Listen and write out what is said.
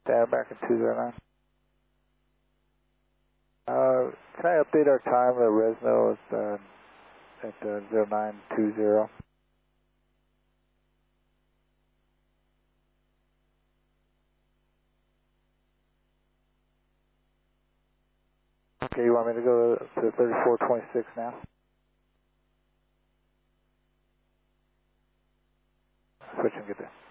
Stand back in 209. Can I update our time at Resno at 0920? Okay, you want me to go to 3426 now? Switch and get there.